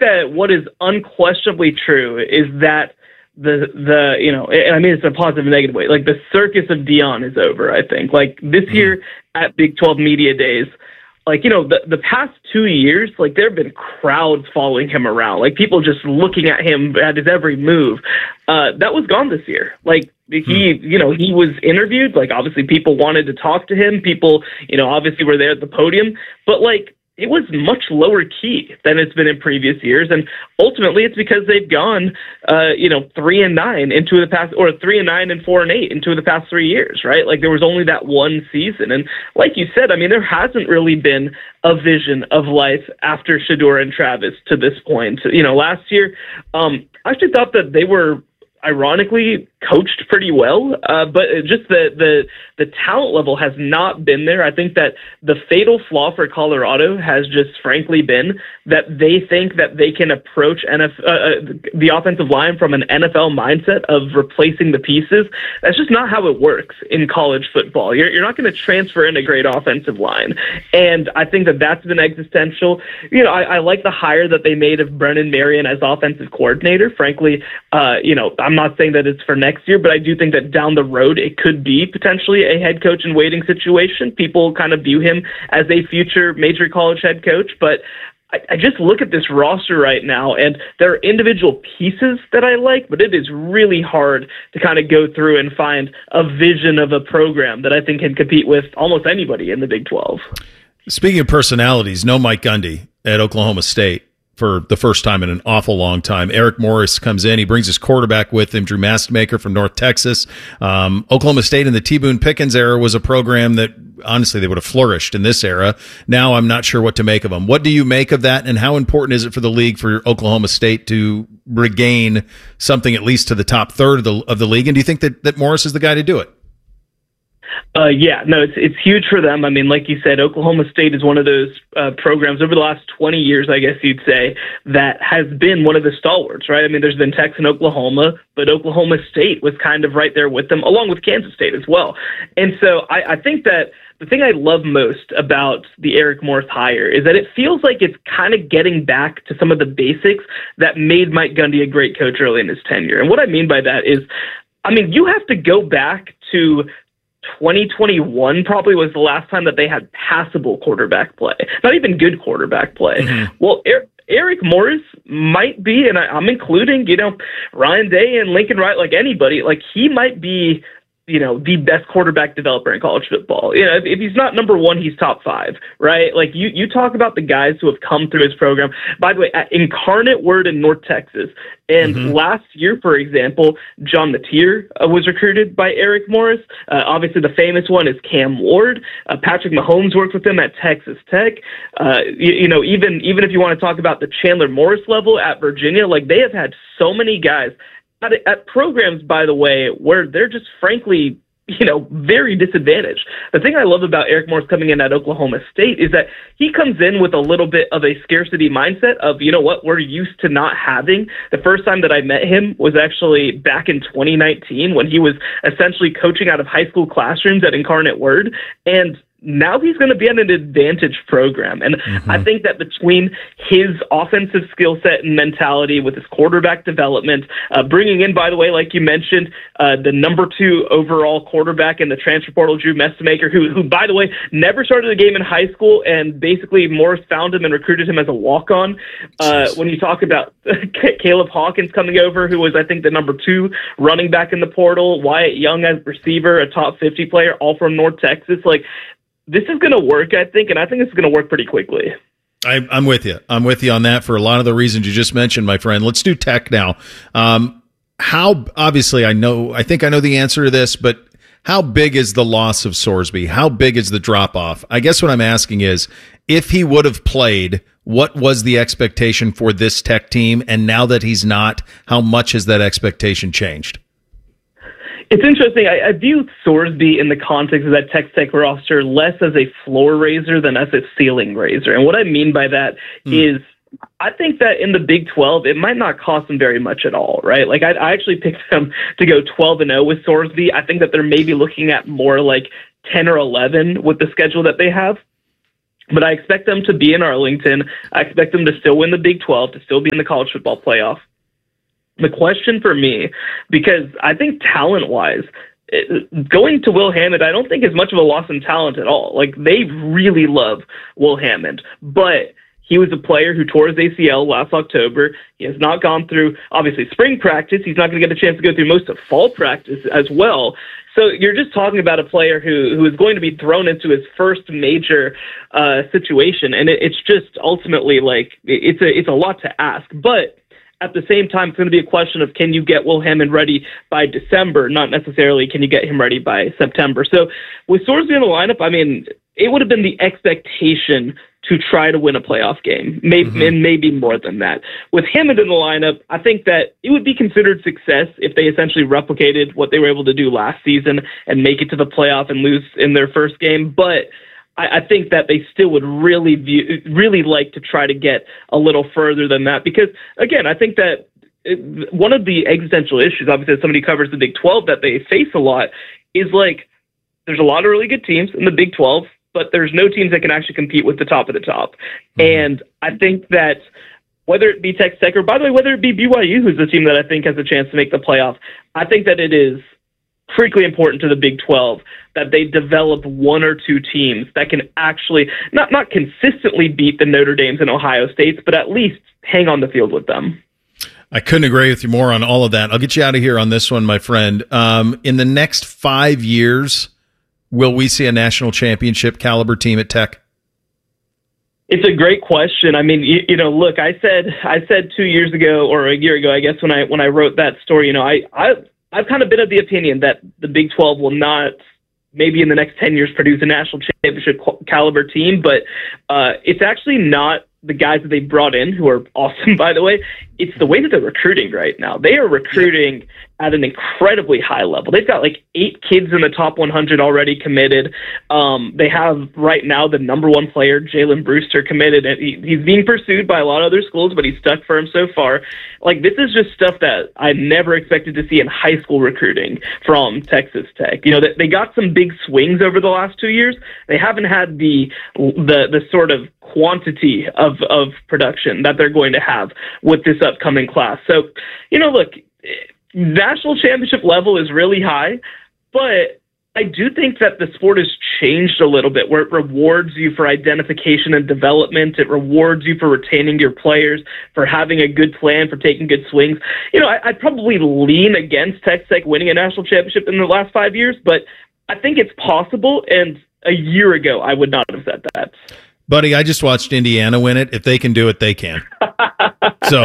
that what is unquestionably true is that the you know, and I mean it's a positive and negative way, like the circus of Deion is over. I think like this year at Big 12 Media Days, like, you know, the past 2 years, like there have been crowds following him around, like people just looking at him at his every move. That was gone this year. Like he, you know, he was interviewed, like obviously people wanted to talk to him. People, you know, obviously were there at the podium, but like it was much lower key than it's been in previous years. And ultimately it's because they've gone, 3-9 into the past, or 3-9 and 4-8 into the past 3 years, right? Like there was only that one season. And like you said, I mean, there hasn't really been a vision of life after Shedeur and Travis to this point. You know, last year, I actually thought that they were ironically coached pretty well, but just the talent level has not been there. I think that the fatal flaw for Colorado has just frankly been that they think that they can approach the offensive line from an NFL mindset of replacing the pieces. That's just not how it works in college football. You're not going to transfer in a great offensive line, and I think that that's been existential. You know, I like the hire that they made of Brennan Marion as offensive coordinator. Frankly, I'm not saying that it's for next year, but I do think that down the road it could be potentially a head coach in waiting situation. People kind of view him as a future major college head coach, but I just look at this roster right now, and there are individual pieces that I like, but it is really hard to kind of go through and find a vision of a program that I think can compete with almost anybody in the Big 12. Speaking of personalities, no Mike Gundy at Oklahoma State for the first time in an awful long time. Eric Morris comes in. He brings his quarterback with him, Drew Mastemaker from North Texas. Oklahoma State in the T. Boone Pickens era was a program that, honestly, they would have flourished in this era. Now I'm not sure what to make of them. What do you make of that, and how important is it for the league for Oklahoma State to regain something at least to the top third of the league? And do you think that Morris is the guy to do it? It's huge for them. I mean, like you said, Oklahoma State is one of those programs over the last 20 years, I guess you'd say, that has been one of the stalwarts, right? I mean, there's been Texas and Oklahoma, but Oklahoma State was kind of right there with them, along with Kansas State as well. And so I think that the thing I love most about the Eric Morris hire is that it feels like it's kind of getting back to some of the basics that made Mike Gundy a great coach early in his tenure. And what I mean by that is, I mean, you have to go back to 2021 probably was the last time that they had passable quarterback play, not even good quarterback play. Mm-hmm. Well, Eric Morris might be, and I'm including, Ryan Day and Lincoln Wright, like anybody, like he might be, the best quarterback developer in college football. If he's not number one, he's top five, right? Like you talk about the guys who have come through his program. By the way, at Incarnate Word in North Texas, and last year, for example, John Mateer was recruited by Eric Morris. Obviously, the famous one is Cam Ward. Patrick Mahomes worked with him at Texas Tech. Even if you want to talk about the Chandler Morris level at Virginia, like they have had so many guys at programs, by the way, where they're just frankly, very disadvantaged. The thing I love about Eric Morris coming in at Oklahoma State is that he comes in with a little bit of a scarcity mindset of, we're used to not having. The first time that I met him was actually back in 2019 when he was essentially coaching out of high school classrooms at Incarnate Word. And now he's going to be at an advantage program. And I think that between his offensive skill set and mentality with his quarterback development, bringing in, by the way, like you mentioned, the number 2 overall quarterback in the transfer portal, Drew Mastemaker, who, by the way, never started a game in high school, and basically Morris found him and recruited him as a walk-on. When you talk about Caleb Hawkins coming over, who was, I think, the number 2 running back in the portal, Wyatt Young as receiver, a top 50 player, all from North Texas, like, this is going to work, I think, and I think it's going to work pretty quickly. I'm with you. I'm with you on that for a lot of the reasons you just mentioned, my friend. Let's do Tech now. Obviously, I think I know the answer to this, but how big is the loss of Sorsby? How big is the drop-off? I guess what I'm asking is, if he would have played, what was the expectation for this Tech team? And now that he's not, how much has that expectation changed? It's interesting. I view Sorsby in the context of that Texas Tech roster less as a floor raiser than as a ceiling raiser. And what I mean by that is I think that in the Big 12, it might not cost them very much at all, right? Like I actually picked them to go 12-0 with Sorsby. I think that they're maybe looking at more like 10 or 11 with the schedule that they have. But I expect them to be in Arlington. I expect them to still win the Big 12, to still be in the college football playoff. The question for me, because I think talent-wise, going to Will Hammond, I don't think is much of a loss in talent at all. Like, they really love Will Hammond, but he was a player who tore his ACL last October. He has not gone through, obviously, spring practice. He's not going to get a chance to go through most of fall practice as well. So you're just talking about a player who is going to be thrown into his first major situation, and it's just ultimately like it's a lot to ask. But at the same time, it's going to be a question of, can you get Will Hammond ready by December, not necessarily can you get him ready by September. So with Sorsby in the lineup, I mean, it would have been the expectation to try to win a playoff game, and maybe more than that. With Hammond in the lineup, I think that it would be considered success if they essentially replicated what they were able to do last season and make it to the playoff and lose in their first game. But I think that they still would really like to try to get a little further than that, because, again, I think that one of the existential issues, obviously, as somebody who covers the Big 12, that they face a lot is, like, there's a lot of really good teams in the Big 12, but there's no teams that can actually compete with the top of the top. And I think that whether it be Texas Tech, or, by the way, whether it be BYU, who's the team that I think has a chance to make the playoff, I think that it is critically important to the Big 12 that they develop one or two teams that can actually not consistently beat the Notre Dames and Ohio States, but at least hang on the field with them. I couldn't agree with you more on all of that. I'll get you out of here on this one, my friend. In the next 5 years, will we see a national championship caliber team at Tech? It's a great question. I mean, you know, look, I said 2 years ago, or a year ago, I guess, when I wrote that story, you know, I've kind of been of the opinion that the Big 12 will not, maybe in the next 10 years, produce a national championship caliber team, but it's actually not the guys that they brought in, who are awesome, by the way. It's the way that they're recruiting right now. They are recruiting at an incredibly high level. They've got like 8 kids in the top 100 already committed. They have right now the number 1 player, Jalen Brewster, committed. And he's being pursued by a lot of other schools, but he's stuck firm so far. Like, this is just stuff that I never expected to see in high school recruiting from Texas Tech. You know, they got some big swings over the last 2 years. They haven't had the sort of quantity of production that they're going to have with this upcoming class. So, you know, look, national championship level is really high, but I do think that the sport has changed a little bit, where it rewards you for identification and development. It rewards you for retaining your players, for having a good plan, for taking good swings. You know, I'd probably lean against Texas Tech winning a national championship in the last 5 years, but I think it's possible, and a year ago I would not have said that. Buddy, I just watched Indiana win it. If they can do it, they can. So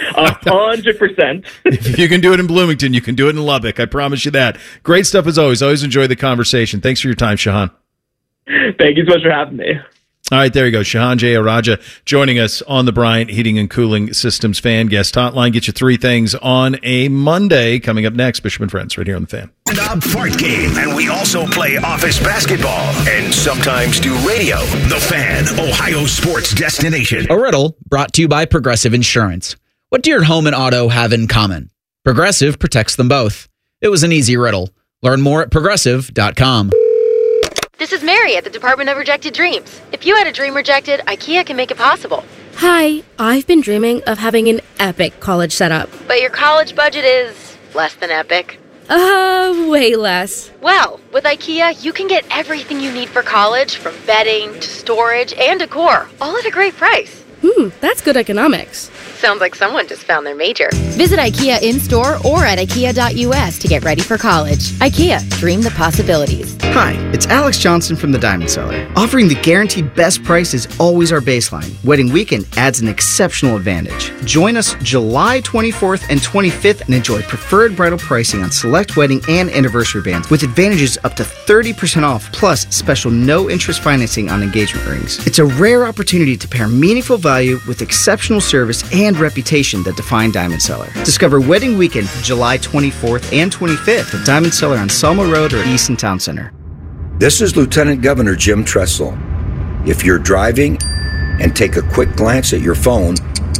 100%. If you can do it in Bloomington, you can do it in Lubbock. I promise you that. Great stuff as always. Always enjoy the conversation. Thanks for your time, Shahan. Thank you so much for having me. All right, there you go. Shahan Jeyarajah joining us on the Bryant Heating and Cooling Systems Fan Guest Hotline. Get you 3 things on a Monday. Coming up next, Bishop and Friends, right here on the Fan. The Fart Game, and we also play office basketball and sometimes do radio. The Fan, Ohio sports destination. A riddle brought to you by Progressive Insurance. What do your home and auto have in common? Progressive protects them both. It was an easy riddle. Learn more at progressive.com. This is Mary at the Department of Rejected Dreams. If you had a dream rejected, IKEA can make it possible. Hi, I've been dreaming of having an epic college setup. But your college budget is less than epic. Way less. Well, with IKEA, you can get everything you need for college, from bedding to storage and decor, all at a great price. That's good economics. Sounds like someone just found their major. Visit IKEA in-store or at IKEA.us to get ready for college. IKEA, dream the possibilities. Hi, it's Alex Johnson from the Diamond Cellar. Offering the guaranteed best price is always our baseline. Wedding weekend adds an exceptional advantage. Join us July 24th and 25th and enjoy preferred bridal pricing on select wedding and anniversary bands with advantages up to 30% off, plus special no-interest financing on engagement rings. It's a rare opportunity to pair meaningful value with exceptional service and reputation that define Diamond Cellar. Discover Wedding Weekend July 24th and 25th at Diamond Cellar on Selma Road or Easton Town Center. This is Lieutenant Governor Jim Tressel. If you're driving and take a quick glance at your phone,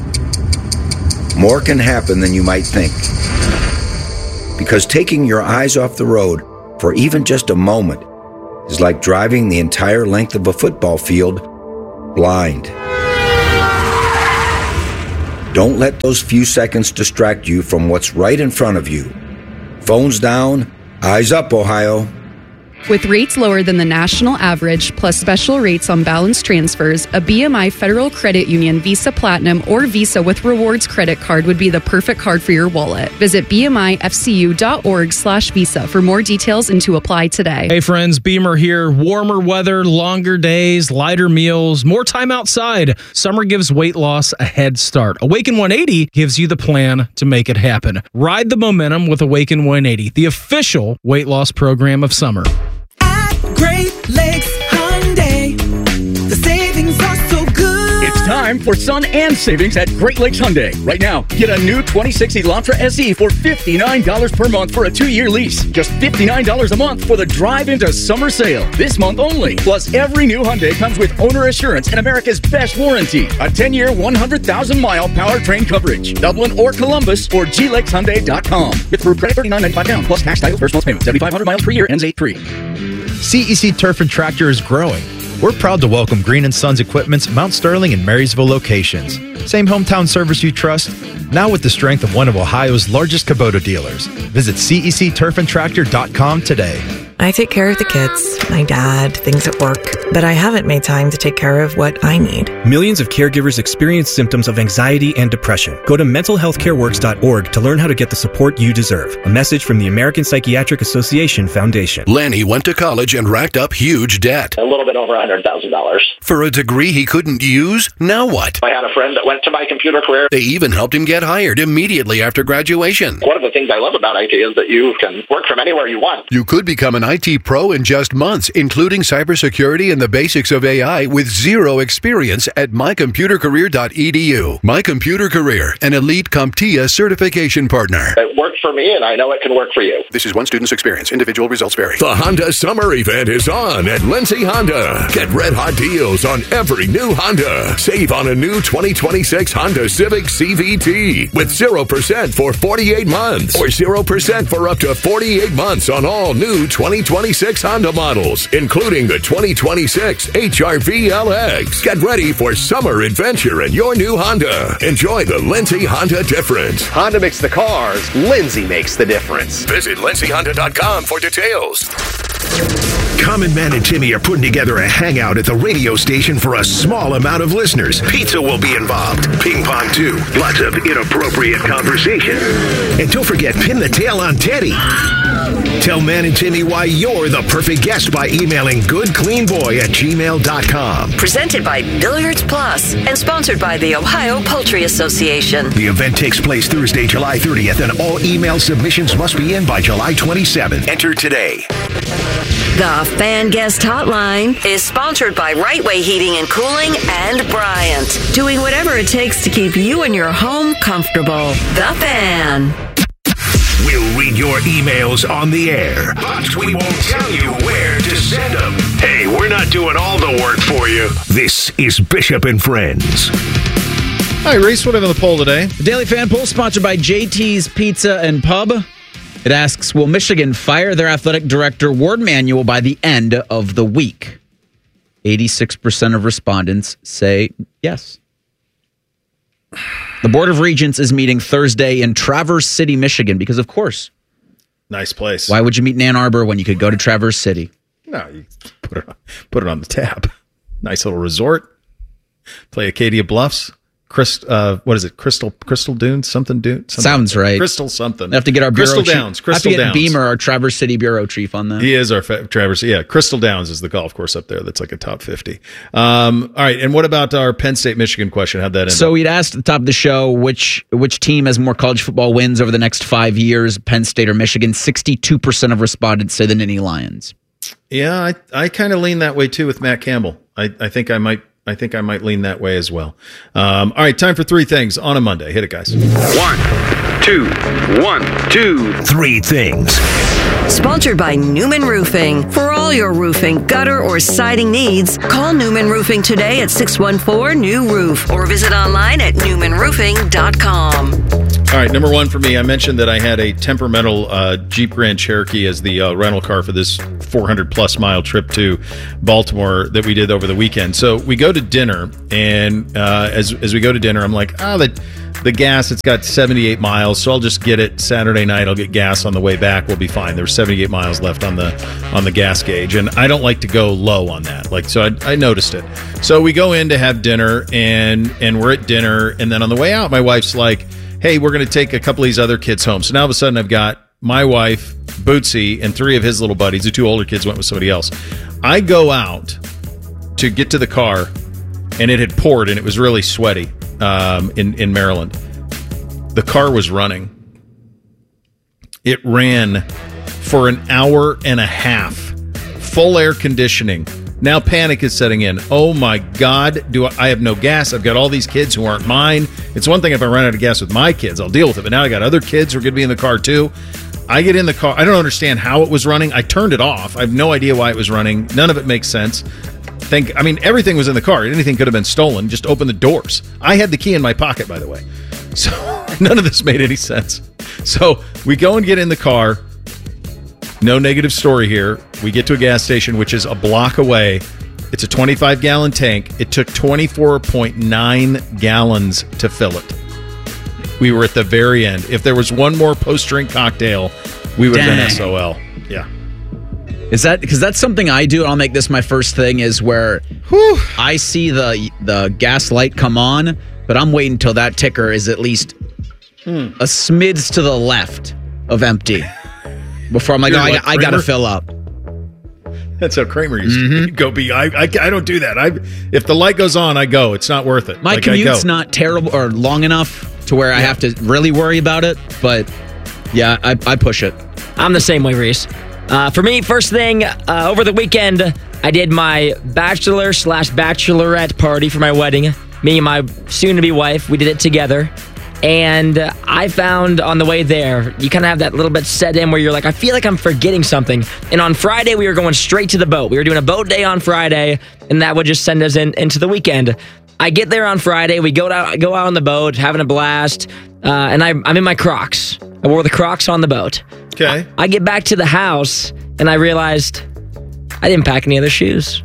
more can happen than you might think. Because taking your eyes off the road for even just a moment is like driving the entire length of a football field blind. Don't let those few seconds distract you from what's right in front of you. Phones down, eyes up, Ohio. With rates lower than the national average, plus special rates on balance transfers, a BMI Federal Credit Union Visa Platinum or Visa with Rewards credit card would be the perfect card for your wallet. Visit bmifcu.org/visa for more details and to apply today. Hey friends, Beamer here. Warmer weather, longer days, lighter meals, more time outside. Summer gives weight loss a head start. Awaken 180 gives you the plan to make it happen. Ride the momentum with Awaken 180, the official weight loss program of summer. Great Lakes Hyundai. The savings are so good. It's time for sun and savings at Great Lakes Hyundai. Right now, get a new 2060 Elantra SE for $59 per month for a 2-year lease. Just $59 a month for the drive into summer sale. This month only. Plus, every new Hyundai comes with owner assurance and America's best warranty. A 10-year, 100,000-mile powertrain coverage. Dublin or Columbus or glakeshyundai.com. With approved credit $39.95 down. Plus tax, title, first month's payment. 7,500 miles per year. Ends 8/3. CEC Turf and Tractor is growing. We're proud to welcome Green & Sons Equipment's Mount Sterling and Marysville locations. Same hometown service you trust, now with the strength of one of Ohio's largest Kubota dealers. Visit CECTurfandTractor.com today. I take care of the kids, my dad, things at work, but I haven't made time to take care of what I need. Millions of caregivers experience symptoms of anxiety and depression. Go to mentalhealthcareworks.org to learn how to get the support you deserve. A message from the American Psychiatric Association Foundation. Lanny went to college and racked up huge debt. A little bit over $100,000. For a degree he couldn't use? Now what? I had a friend that went to My Computer Career. They even helped him get hired immediately after graduation. One of the things I love about IT is that you can work from anywhere you want. You could become an IT pro in just months, including cybersecurity and the basics of AI with zero experience at mycomputercareer.edu. My Computer Career, an elite CompTIA certification partner. It worked for me, and I know it can work for you. This is one student's experience. Individual results vary. The Honda Summer Event is on at Lindsay Honda. Get red-hot deals on every new Honda. Save on a new 2026 Honda Civic CVT with 0% for 48 months or 0% for up to 48 months on all new 2026 Honda models, including the 2026 HR-V LX. Get ready for summer adventure in your new Honda. Enjoy the Lindsay Honda difference. Honda makes the cars. Lindsay makes the difference. Visit LindsayHonda.com for details. Common Man and Timmy are putting together a hangout at the radio station for a small amount of listeners. Pizza will be involved. Ping pong too. Lots of inappropriate conversation. And don't forget, pin the tail on Teddy. Tell Man and Timmy why you're the perfect guest by emailing goodcleanboy@gmail.com. Presented by Billiards Plus and sponsored by the Ohio Poultry Association. The event takes place Thursday, July 30th, and all email submissions must be in by July 27th. Enter today. The Fan Guest Hotline is sponsored by Right Way Heating and Cooling and Bryant, doing whatever it takes to keep you and your home comfortable. The Fan. We'll read your emails on the air, but we won't tell you where to send them. Hey, we're not doing all the work for you. This is Bishop and Friends. Hi, Reese. What do we have on the poll today? The Daily Fan Poll sponsored by JT's Pizza and Pub. It asks, will Michigan fire their athletic director, Ward Manuel, by the end of the week? 86% of respondents say yes. The Board of Regents is meeting Thursday in Traverse City, Michigan, because, of course. Nice place. Why would you meet in Ann Arbor when you could go to Traverse City? No, you put it on the tab. Nice little resort. Play Acadia Bluffs. What is it? Crystal Dunes? Something Dune? Sounds right. Crystal something. I have to get our Crystal bureau Downs. chief. I have to get Beamer, our Traverse City bureau chief, on that. He is our Traverse. Yeah, Crystal Downs is the golf course up there. That's like a top 50. All right, and what about our Penn State Michigan question? How'd that end? So we'd asked at the top of the show which team has more college football wins over the next 5 years, Penn State or Michigan. 62% of respondents say the Nittany Lions. Yeah, I kind of lean that way too with Matt Campbell. I think I might lean that way as well. All right, time for three things on a Monday. Hit it, guys. 1, 2, 3 things. Sponsored by Newman Roofing. For all your roofing, gutter, or siding needs, call Newman Roofing today at 614-NEW-ROOF or visit online at newmanroofing.com. All All right, number one for me, I mentioned that I had a temperamental Jeep Grand Cherokee as the rental car for this 400-plus mile trip to Baltimore that we did over the weekend. So we go to dinner, and as we go to dinner, I'm like, the gas, it's got 78 miles, so I'll just get it Saturday night. I'll get gas on the way back. We'll be fine. There's 78 miles left on the gas gauge, and I don't like to go low on that. So I noticed it. So we go in to have dinner, and we're at dinner, and then on the way out, my wife's like, hey, we're going to take a couple of these other kids home. So now all of a sudden I've got my wife, Bootsy, and 3 of his little buddies. The 2 older kids went with somebody else. I go out to get to the car, and it had poured, and it was really sweaty in Maryland. The car was running. It ran for an hour and a half. Full air conditioning. Now panic is setting in. Oh my God, I have no gas. I've got all these kids who aren't mine. It's one thing if I run out of gas with my kids, I'll deal with it. But now I got other kids who are going to be in the car too. I get in the car. I don't understand how it was running. I turned it off. I have no idea why it was running. None of it makes sense. Everything was in the car. Anything could have been stolen. Just open the doors. I had the key in my pocket, by the way. So none of this made any sense. So we go and get in the car. No negative story here. We get to a gas station, which is a block away. It's a 25-gallon tank. It took 24.9 gallons to fill it. We were at the very end. If there was one more post-drink cocktail, we would have been SOL. Yeah. Is that because that's something I do? I'll make this my first thing is where I see the gas light come on, but I'm waiting until that ticker is at least a smidge to the left of empty before I'm like, I got to fill up. That's how Kramer used to go. I don't do that. If the light goes on, I go. It's not worth it. My commute's not terrible or long enough to where I have to really worry about it, but yeah, I push it. I'm the same way, Reese. For me, first thing, over the weekend, I did my bachelor/bachelorette party for my wedding. Me and my soon-to-be wife, we did it together. And I found on the way there, you kind of have that little bit set in where you're like, I feel like I'm forgetting something. And on Friday, we were going straight to the boat. We were doing a boat day on Friday, and that would just send us into the weekend. I get there on Friday. We go out on the boat, having a blast, and I'm in my Crocs. I wore the Crocs on the boat. Okay. I get back to the house, and I realized I didn't pack any other shoes.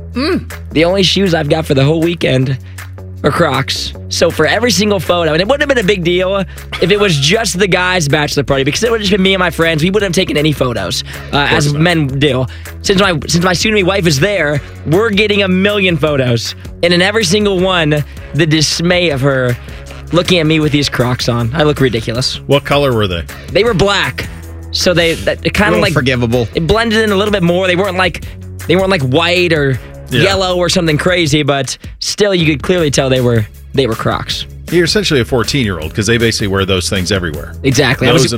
The only shoes I've got for the whole weekend are Crocs. So for every single photo, and it wouldn't have been a big deal if it was just the guys' bachelor party, because it would have just been me and my friends. We wouldn't have taken any photos, as men do. Since my soon-to-be wife is there, we're getting a million photos. And in every single one, the dismay of her looking at me with these Crocs on. I look ridiculous. What color were they? They were black. So it kind of like forgivable. It blended in a little bit more. They weren't like white or yellow or something crazy, but still you could clearly tell they were Crocs. You're essentially a 14-year-old because they basically wear those things everywhere. Exactly. I wore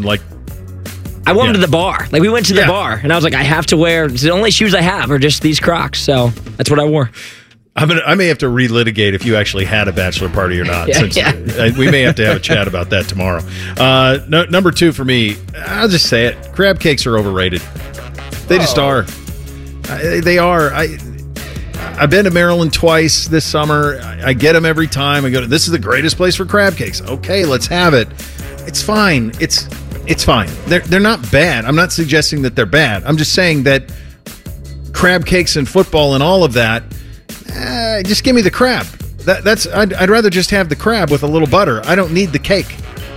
them to the bar. Like we went to the bar, and I was like, I have to wear. The only shoes I have are just these Crocs, so that's what I wore. I may have to relitigate if you actually had a bachelor party or not. We may have to have a chat about that tomorrow. Number 2 for me, I'll just say it. Crab cakes are overrated. They just are. They are. I've been to Maryland twice this summer. I get them every time. I go, this is the greatest place for crab cakes. Okay, let's have it. It's fine. It's fine. They're not bad. I'm not suggesting that they're bad. I'm just saying that crab cakes and football and all of that, just give me the crab. I'd rather just have the crab with a little butter. I don't need the cake.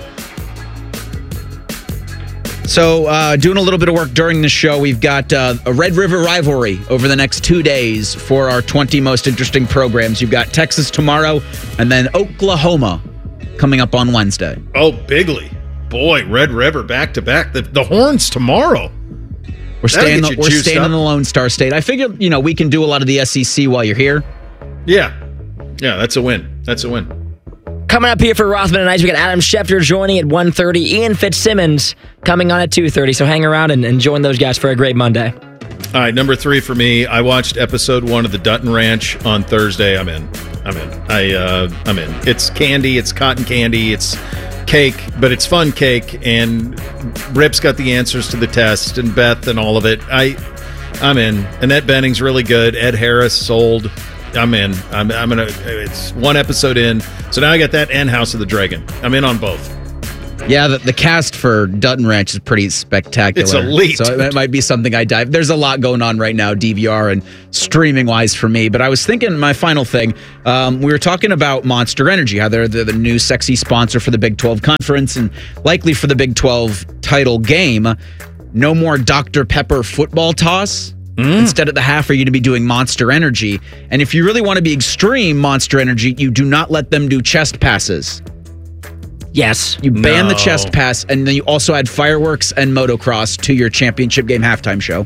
So, doing a little bit of work during the show, we've got a Red River rivalry over the next 2 days for our 20 most interesting programs. You've got Texas tomorrow, and then Oklahoma coming up on Wednesday. Oh, bigly. Boy, Red River back-to-back. The Horns tomorrow. We're staying in the Lone Star State. I figure, we can do a lot of the SEC while you're here. Yeah, that's a win. That's a win. Coming up here for Rothman and Ice, we got Adam Schefter joining at 1:30. Ian Fitzsimmons coming on at 2:30. So hang around and join those guys for a great Monday. All right, number 3 for me. I watched episode 1 of the Dutton Ranch on Thursday. I'm in. I'm in. It's candy. It's cotton candy. It's cake, but it's fun cake. And Rip's got the answers to the test, and Beth and all of it. I'm in. Annette Benning's really good. Ed Harris sold. I'm in. I'm gonna. It's one episode in, so now I got that and House of the Dragon. I'm in on both. Yeah, the cast for Dutton Ranch is pretty spectacular. It's elite. So it might be something I dive. There's a lot going on right now, DVR and streaming wise for me. But I was thinking, my final thing, we were talking about Monster Energy, how they're the new sexy sponsor for the Big 12 Conference and likely for the Big 12 title game. No more Dr. Pepper football toss. Instead, at the half, are you to be doing Monster Energy? And if you really want to be extreme Monster Energy, you do not let them do chest passes. Yes. You ban the chest pass, and then you also add fireworks and motocross to your championship game halftime show.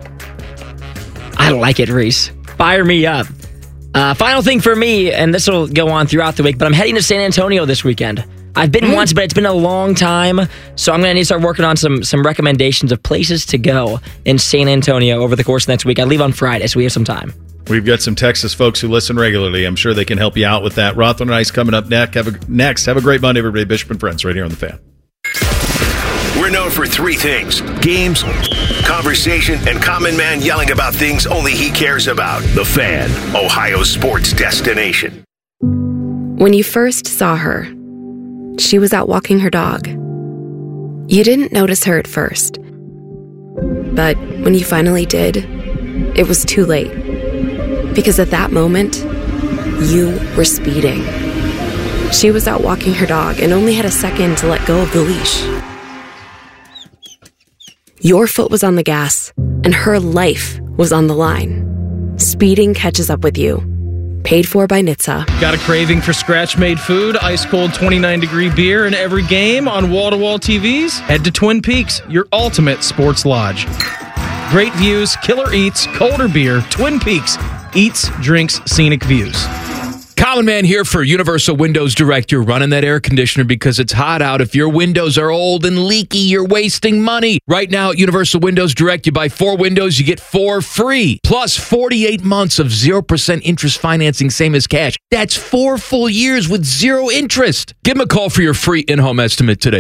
I like it, Reese. Fire me up. Final thing for me, and this will go on throughout the week, but I'm heading to San Antonio this weekend. I've been once, but it's been a long time, so I'm going to need to start working on some recommendations of places to go in San Antonio over the course of next week. I leave on Friday, so we have some time. We've got some Texas folks who listen regularly. I'm sure they can help you out with that. Rothman and Ice coming up next. Have a great Monday, everybody. Bishop and Friends right here on The Fan. We're known for three things: games, conversation, and Common Man yelling about things only he cares about. The Fan, Ohio's sports destination. When you first saw her, she was out walking her dog. You didn't notice her at first. But when you finally did, it was too late. Because at that moment, you were speeding. She was out walking her dog and only had a second to let go of the leash. Your foot was on the gas, and her life was on the line. Speeding catches up with you. Paid for by NHTSA. Got a craving for scratch-made food, ice-cold 29-degree beer in every game on wall-to-wall TVs? Head to Twin Peaks, your ultimate sports lodge. Great views, killer eats, colder beer, Twin Peaks. Eats, drinks, scenic views. Common Man here for Universal Windows Direct. You're running that air conditioner because it's hot out. If your windows are old and leaky, you're wasting money. Right now at Universal Windows Direct, you buy 4 windows, you get 4 free. Plus 48 months of 0% interest financing, same as cash. That's 4 full years with 0 interest. Give them a call for your free in-home estimate today.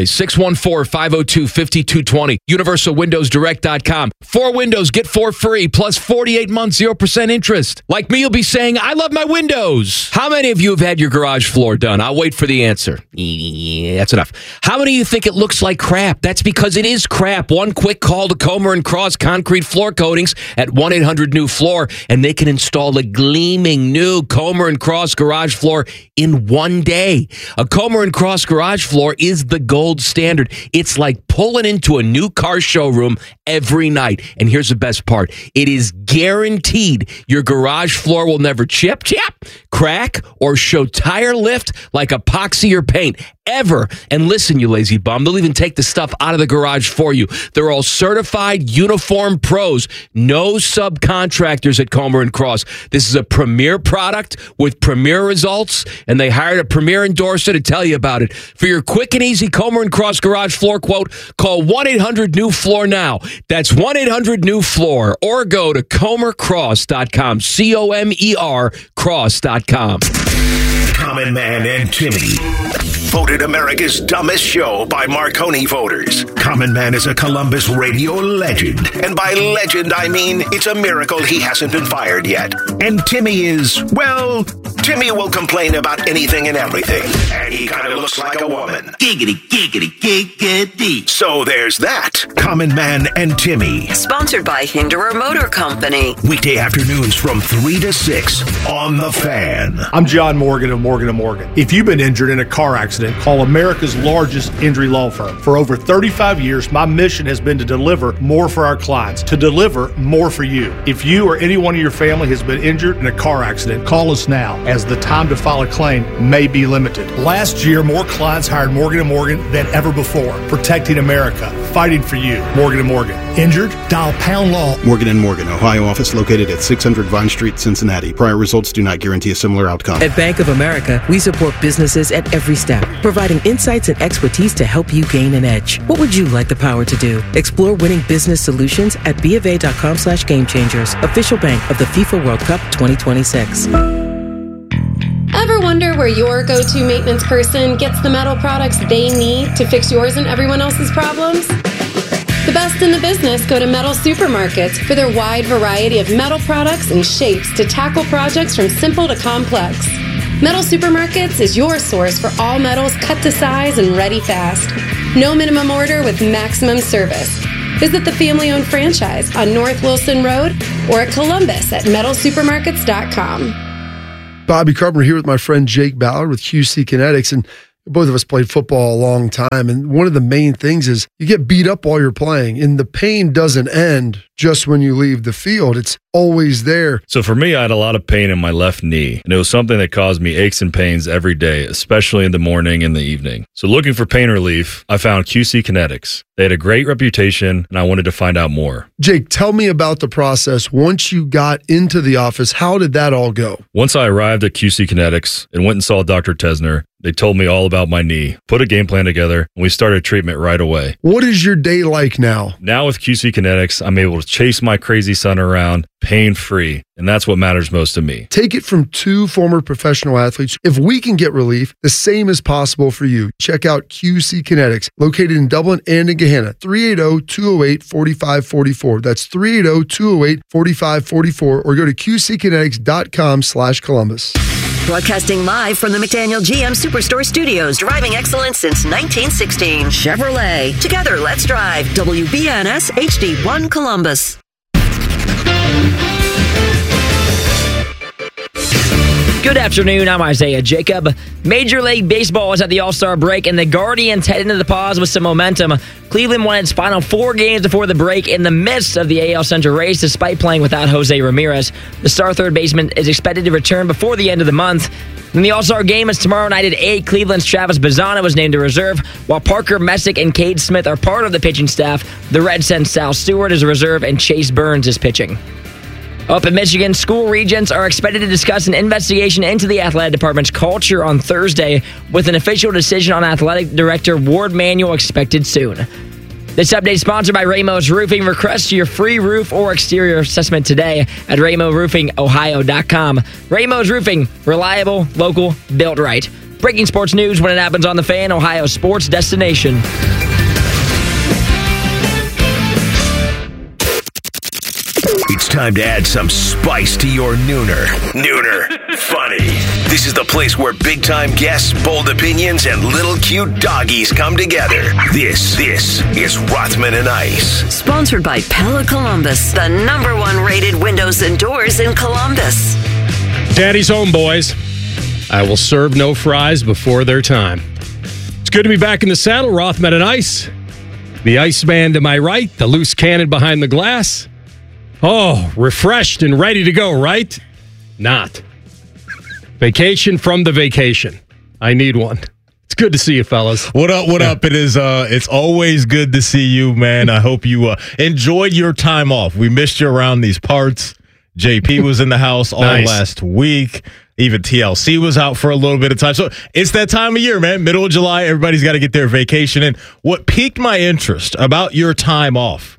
614-502-5220. UniversalWindowsDirect.com. 4 windows, get 4 free. Plus 48 months, 0% interest. Like me, you'll be saying, I love my windows. How many of you have had your garage floor done? I'll wait for the answer. Yeah, that's enough. How many of you think it looks like crap? That's because it is crap. One quick call to Comer & Cross Concrete Floor Coatings at 1-800-NEW-FLOOR, and they can install a gleaming new Comer & Cross garage floor in 1 day. A Comer & Cross garage floor is the gold standard. It's like pulling into a new car showroom every night. And here's the best part. It is guaranteed your garage floor will never chip, crack, or show tire lift like epoxy or paint ever. And listen, you lazy bum, they'll even take the stuff out of the garage for you. They're all certified uniform pros. No subcontractors at Comer & Cross. This is a premier product with premier results, and they hired a premier endorser to tell you about it. For your quick and easy Comer & Cross garage floor quote, call 1-800-NEW-FLOOR now. That's 1-800-NEW-FLOOR, or go to ComerCross.com. COMER Cross.com. Common Man and Timmy. Voted America's dumbest show by Marconi voters. Common Man is a Columbus radio legend. And by legend, I mean it's a miracle he hasn't been fired yet. And Timmy is, well, Timmy will complain about anything and everything. And he kind of looks like a woman. Giggity, giggity, giggity. So there's that. Common Man and Timmy. Sponsored by Hinderer Motor Company. Weekday afternoons from 3 to 6 on The Fan. I'm John Morgan of Morgan & Morgan. If you've been injured in a car accident, call America's largest injury law firm. For over 35 years, my mission has been to deliver more for our clients, to deliver more for you. If you or anyone in your family has been injured in a car accident, call us now, as the time to file a claim may be limited. Last year, more clients hired Morgan & Morgan than ever before, protecting America, fighting for you. Morgan & Morgan. Injured? Dial pound law. Morgan & Morgan, Ohio office located at 600 Vine Street, Cincinnati. Prior results do not guarantee a similar outcome. At Bank of America, we support businesses at every step, providing insights and expertise to help you gain an edge. What would you like the power to do? Explore winning business solutions at BofA.com/gamechangers, official bank of the FIFA World Cup 2026. Ever wonder where your go-to maintenance person gets the metal products they need to fix yours and everyone else's problems? The best in the business go to Metal Supermarkets for their wide variety of metal products and shapes to tackle projects from simple to complex. Metal Supermarkets is your source for all metals cut to size and ready fast. No minimum order with maximum service. Visit the family-owned franchise on North Wilson Road or at Columbus at metalsupermarkets.com. Bobby Carpenter here with my friend Jake Ballard with QC Kinetics, and both of us played football a long time, and one of the main things is you get beat up while you're playing, and the pain doesn't end just when you leave the field. It's always there. So for me, I had a lot of pain in my left knee, and it was something that caused me aches and pains every day, especially in the morning and the evening. So looking for pain relief, I found QC Kinetics. They had a great reputation, and I wanted to find out more. Jake, tell me about the process. Once you got into the office, how did that all go? Once I arrived at QC Kinetics and went and saw Dr. Tesner, they told me all about my knee, put a game plan together, and we started treatment right away. What is your day like now? Now with QC Kinetics, I'm able to chase my crazy son around pain-free, and that's what matters most to me. Take it from two former professional athletes. If we can get relief, the same is possible for you. Check out QC Kinetics, located in Dublin and in Gahanna, 380-208-4544. That's 380-208-4544, or go to qckinetics.com/Columbus. Broadcasting live from the McDaniel GM Superstore Studios, driving excellence since 1916. Chevrolet. Together, let's drive. WBNS HD1 Columbus. Good afternoon, I'm Isaiah Jacob. Major League Baseball is at the All-Star break, and the Guardians head into the pause with some momentum. Cleveland won its final 4 games before the break in the midst of the AL Central race, despite playing without Jose Ramirez. The star third baseman is expected to return before the end of the month. And the All-Star game is tomorrow night at 8. Cleveland's Travis Bazzana was named to reserve, while Parker Messick and Cade Smith are part of the pitching staff. The Reds send Sal Stewart as a reserve, and Chase Burns is pitching. Up in Michigan, school regents are expected to discuss an investigation into the athletic department's culture on Thursday, with an official decision on athletic director Ward Manuel expected soon. This update is sponsored by Ramos Roofing. Request your free roof or exterior assessment today at RamosRoofingOhio.com. Ramos Roofing, reliable, local, built right. Breaking sports news when it happens on The Fan, Ohio sports destination. It's time to add some spice to your nooner. Nooner Funny. This is the place where big-time guests, bold opinions, and little cute doggies come together. This is Rothman and Ice. Sponsored by Pella Columbus, the #1 rated windows and doors in Columbus. Daddy's home, boys. I will serve no fries before their time. It's good to be back in the saddle, Rothman and Ice. The Iceman to my right, the loose cannon behind the glass. Oh, refreshed and ready to go, right? Not. Vacation from the vacation. I need one. It's good to see you, fellas. What up? What up? It's always good to see you, man. I hope you enjoyed your time off. We missed you around these parts. JP was in the house all last week. Even TLC was out for a little bit of time. So it's that time of year, man. Middle of July, everybody's got to get their vacation in. What piqued my interest about your time off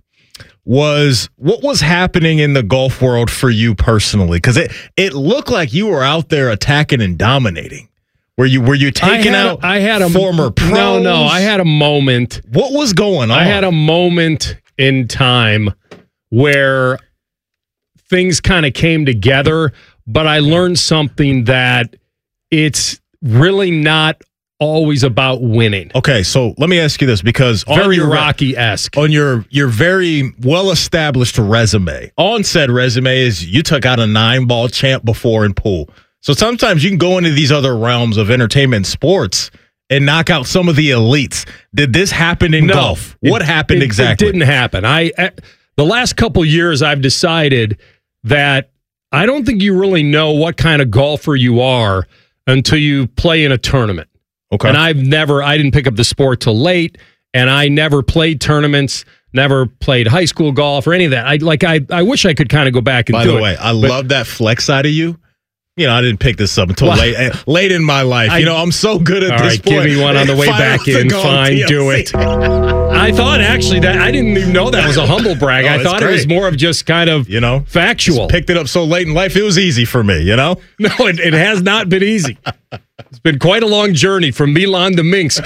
was what was happening in the golf world for you personally, because it looked like you were out there attacking and dominating. Were you taking out former pros? No, I had a moment. What was going on? I had a moment in time where things kind of came together, but I learned something that it's really not always about winning. Okay, so let me ask you this, because very Rocky-esque. On your very well-established resume, on said resume is you took out a 9-ball champ before in pool. So sometimes you can go into these other realms of entertainment and sports and knock out some of the elites. Did this happen in golf? What happened exactly? It didn't happen. The last couple years, I've decided that I don't think you really know what kind of golfer you are until you play in a tournament. Okay. And I didn't pick up the sport till late, and I never played tournaments, never played high school golf or any of that. I wish I could kind of go back and do it. By the way, I love that flex side of you. You know, I didn't pick this up until late in my life. I'm so good at this point. All right, give me one on the way back in. Fine, do it. I thought actually that I didn't even know that was a humble brag. I thought it was more of just kind of factual. Just picked it up so late in life, it was easy for me, No, it has not been easy. It's been quite a long journey from Milan to Minsk.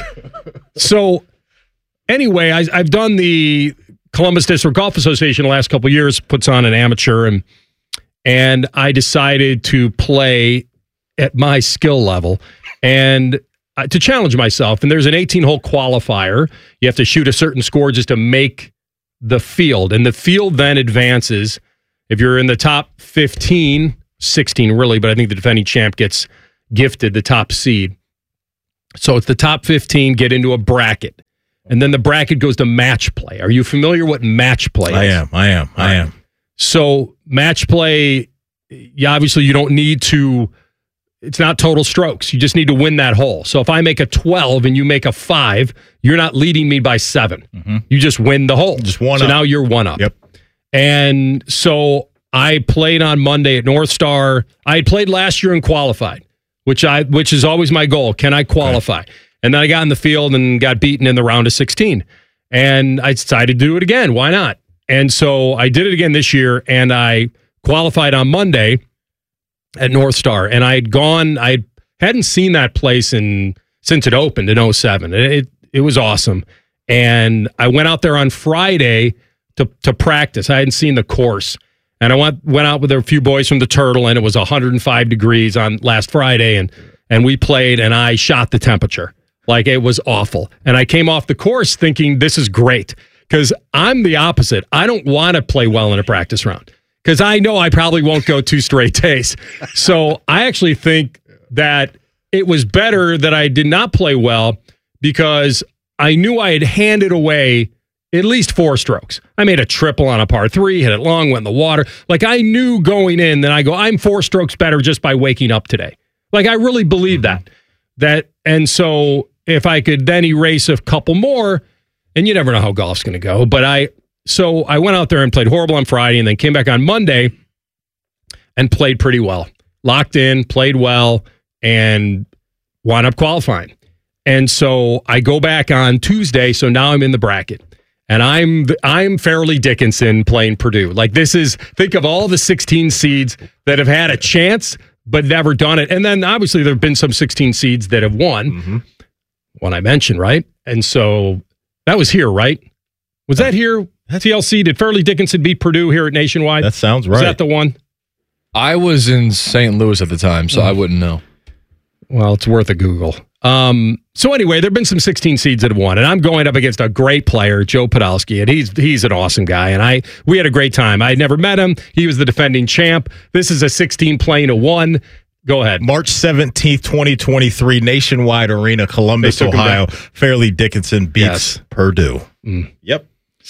So anyway, I've done the Columbus District Golf Association the last couple of years, puts on an amateur, and I decided to play at my skill level. And to challenge myself. And there's an 18-hole qualifier. You have to shoot a certain score just to make the field. And the field then advances. If you're in the top 15, 16 really, but I think the defending champ gets gifted the top seed. So it's the top 15 get into a bracket. And then the bracket goes to match play. Are you familiar what match play is? I am. So match play, obviously you don't need to, it's not total strokes. You just need to win that hole. So if I make a 12 and you make a 5, you're not leading me by 7. Mm-hmm. You just win the hole. Just one so up. Now you're one up. Yep. And so I played on Monday at North Star. I had played last year and qualified, which is always my goal. Can I qualify? Okay. And then I got in the field and got beaten in the round of 16. And I decided to do it again. Why not? And so I did it again this year, and I qualified on Monday at North Star. And I hadn't seen that place since it opened in 2007. It was awesome. And I went out there on Friday to practice. I hadn't seen the course. And I went out with a few boys from the Turtle, and it was 105 degrees on last Friday, and we played, and I shot the temperature. Like, it was awful. And I came off the course thinking, this is great, because I'm the opposite. I don't want to play well in a practice round, because I know I probably won't go 2 straight days. So I actually think that it was better that I did not play well, because I knew I had handed away at least 4 strokes. I made a triple on a par 3, hit it long, went in the water. Like, I knew going in that I'm 4 strokes better just by waking up today. Like, I really believe that. And so if I could then erase a couple more, and you never know how golf's going to go, but I went out there and played horrible on Friday, and then came back on Monday and played pretty well. Locked in, played well, and wound up qualifying. And so I go back on Tuesday, so now I'm in the bracket. And I'm Fairleigh Dickinson playing Purdue. Like, think of all the 16 seeds that have had a chance but never done it. And then obviously there have been some 16 seeds that have won. Mm-hmm. One I mentioned, right? And so that was here, right? Was that here? TLC, did Fairleigh Dickinson beat Purdue here at Nationwide? That sounds right. Was that the one? I was in St. Louis at the time, so I wouldn't know. Well, it's worth a Google. So anyway, there have been some 16 seeds that have won, and I'm going up against a great player, Joe Podolsky, and he's an awesome guy, and we had a great time. I had never met him. He was the defending champ. This is a 16 playing a 1. Go ahead. March 17th, 2023, Nationwide Arena, Columbus, Ohio. Fairleigh Dickinson beats Purdue. Mm. Yep.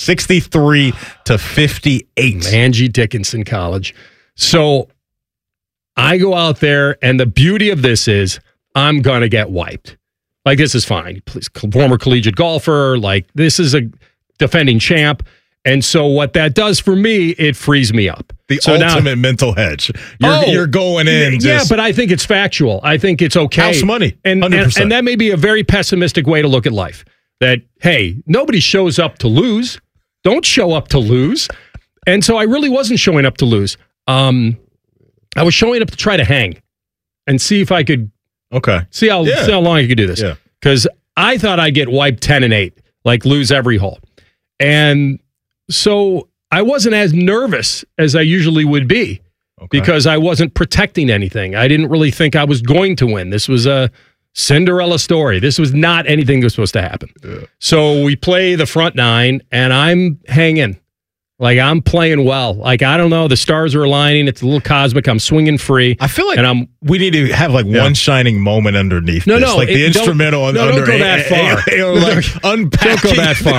63-58. Angie Dickinson College. So I go out there, and the beauty of this is I'm going to get wiped. Like, this is fine. Former collegiate golfer. Like, this is a defending champ. And so what that does for me, it frees me up. The ultimate mental hedge. You're going in. Yeah, but I think it's factual. I think it's okay. House money. 100%. And that may be a very pessimistic way to look at life. That, hey, nobody shows up to lose. Don't show up to lose. And so I really wasn't showing up to lose. I was showing up to try to hang and see if I could see how long I could do this. Because I thought I'd get wiped 10-8, like lose every hole. And so I wasn't as nervous as I usually would be because I wasn't protecting anything. I didn't really think I was going to win. This was a Cinderella story. This was not anything that was supposed to happen. Yeah. So we play the front 9, and I'm hanging. Like, I'm playing well. Like, I don't know. The stars are aligning. It's a little cosmic. I'm swinging free. I feel like we need to have one shining moment underneath this. No, like the instrumental. Don't go that far. Unpacking. Don't go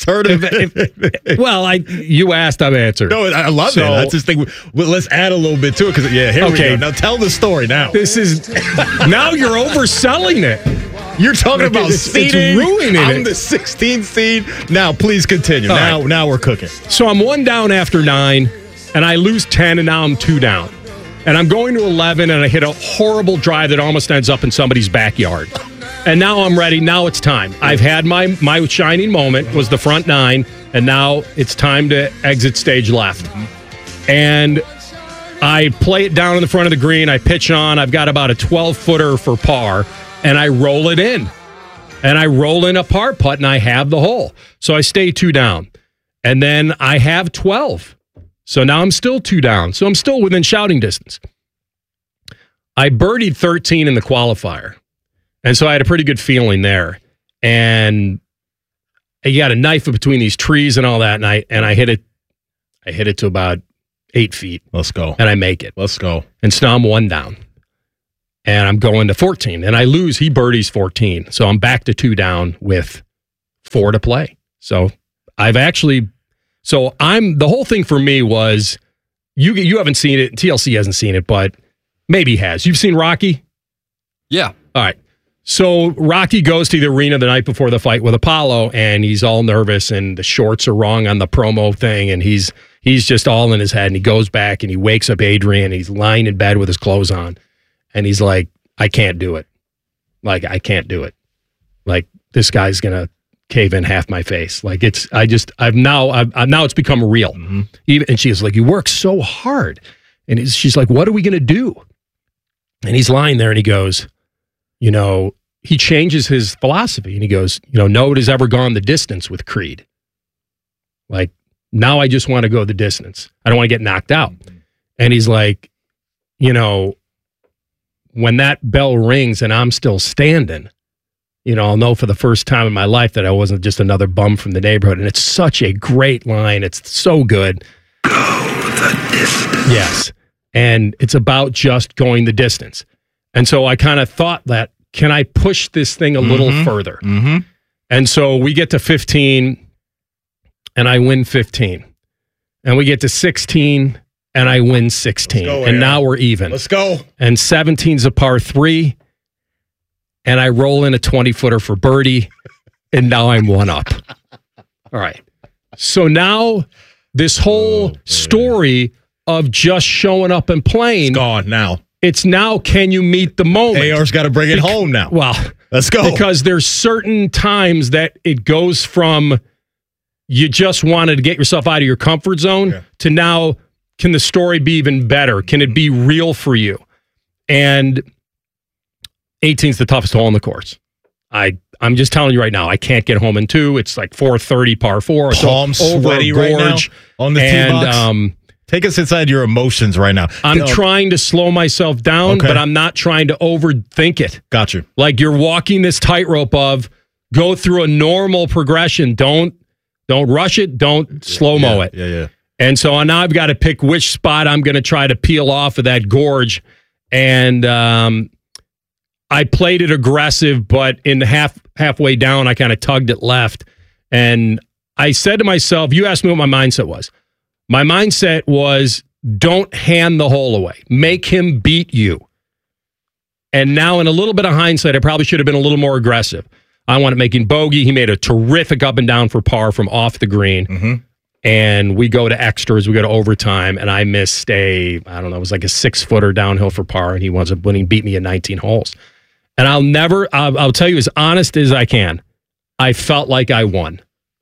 that far. Well, you asked, I've answered. No, I love it. That's just thing. Let's add a little bit to it because here we go. Now tell the story. Now this is now you're overselling it. You're talking about seeding. It's ruining it. I'm the 16th seed. Now, please continue. Now we're cooking. So I'm 1 down after 9, and I lose 10, and now I'm 2 down. And I'm going to 11, and I hit a horrible drive that almost ends up in somebody's backyard. And now I'm ready. Now it's time. I've had my shining moment, was the front 9, and now it's time to exit stage left. And I play it down in the front of the green. I pitch on. I've got about a 12-footer for par. And I roll it in. And I roll in a par putt, and I have the hole. So I stay 2 down. And then I have 12. So now I'm still 2 down. So I'm still within shouting distance. I birdied 13 in the qualifier. And so I had a pretty good feeling there. And you got a knife between these trees and all that, and I hit it. I hit it to about 8 feet. Let's go. And I make it. Let's go. And so now I'm 1 down. And I'm going to 14. And I lose. He birdies 14. So I'm back to 2 down with 4 to play. So the whole thing for me was, you haven't seen it, TLC hasn't seen it, but maybe has. You've seen Rocky? Yeah. All right. So Rocky goes to the arena the night before the fight with Apollo, and he's all nervous, and the shorts are wrong on the promo thing, and he's just all in his head, and he goes back, and he wakes up Adrian, and he's lying in bed with his clothes on, and he's like, I can't do it. Like, I can't do it. Like, this guy's going to cave in half my face. Like, now it's become real. Mm-hmm. And she's like, you work so hard. And she's like, what are we going to do? And he's lying there, and he goes, he changes his philosophy, and he goes, nobody's ever gone the distance with Creed. Like, now I just want to go the distance. I don't want to get knocked out. And he's like, when that bell rings and I'm still standing, I'll know for the first time in my life that I wasn't just another bum from the neighborhood. And it's such a great line. It's so good. Go the distance. Yes. And it's about just going the distance. And so I kind of thought that, can I push this thing a little further? Mm-hmm. And so we get to 15, and I win 15. And we get to 16, and I win 16. Go, and now we're even. Let's go. And 17's a par 3, and I roll in a 20-footer for birdie, and now I'm 1 up. All right. So now this whole story of just showing up and playing. It's gone now. It's now, can you meet the moment? AR's got to bring it home now. Well, let's go. Because there's certain times that it goes from you just wanted to get yourself out of your comfort zone to now, can the story be even better? Can it be real for you? And 18's the toughest hole in the course. I'm just telling you right now, I can't get home in 2. It's like 430 par 4. Palm sweaty right now on the tee box. Take us inside your emotions right now. I'm trying to slow myself down, but I'm not trying to overthink it. Got you. Like, you're walking this tightrope of go through a normal progression. Don't rush it. Don't slow-mo it. Yeah. And so now I've got to pick which spot I'm going to try to peel off of that gorge. And I played it aggressive, but in halfway down, I kind of tugged it left. And I said to myself, you asked me what my mindset was. My mindset was, don't hand the hole away. Make him beat you. And now, in a little bit of hindsight, I probably should have been a little more aggressive. I wanted making bogey. He made a terrific up and down for par from off the green. Mm-hmm. And we go to extras. We go to overtime. And I missed it was like a 6-footer downhill for par. And he winds up winning, beat me in 19 holes. And I'll tell you as honest as I can, I felt like I won.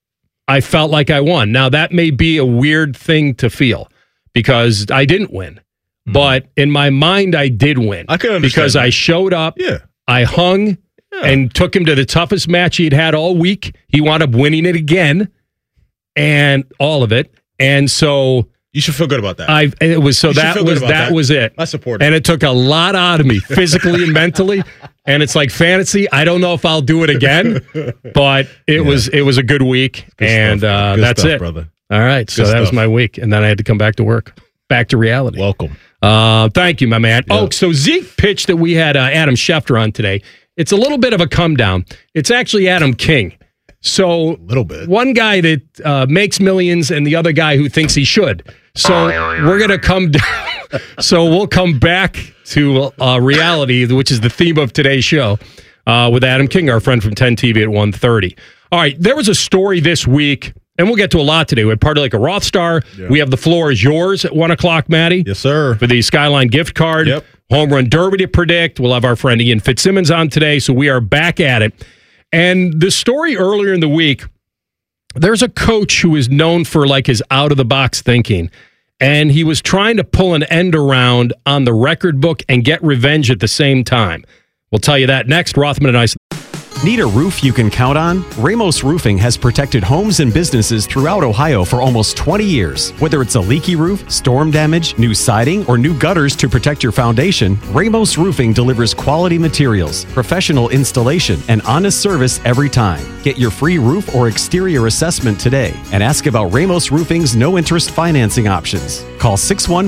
Now, that may be a weird thing to feel because I didn't win. But in my mind, I did win. I could understand because that. I showed up. Yeah. I hung and took him to the toughest match he'd had all week. He wound up winning it again and all of it. And so you should feel good about that. That was it. I support it. And it took a lot out of me physically and mentally. And it's like fantasy. I don't know if I'll do it again, but it was a good week. Good stuff, that's it, brother. All right. So that was my week. And then I had to come back to work, back to reality. Welcome. Thank you, my man. Yeah. Oh, so Zeke pitched that we had Adam Schefter on today. It's a little bit of a come down. It's actually Adam King. So a little bit. One guy that makes millions and the other guy who thinks he should. So we're going to come down. So we'll come back to reality, which is the theme of today's show, with Adam King, our friend from 10 TV at 1:30. All right, there was a story this week, and we'll get to a lot today. We had Party Like a Rothstar. Yeah. We have The Floor is Yours at 1 o'clock, Maddie. Yes, sir. For the Skyline gift card. Yep. Home Run Derby to predict. We'll have our friend Ian Fitzsimmons on today, so we are back at it. And the story earlier in the week, there's a coach who is known for like his out-of-the-box thinking, and he was trying to pull an end around on the record book and get revenge at the same time. We'll tell you that next. Rothman and I. Need a roof you can count on? Ramos Roofing has protected homes and businesses throughout Ohio for almost 20 years. Whether it's a leaky roof, storm damage, new siding, or new gutters to protect your foundation, Ramos Roofing delivers quality materials, professional installation, and honest service every time. Get your free roof or exterior assessment today and ask about Ramos Roofing's no-interest financing options. Call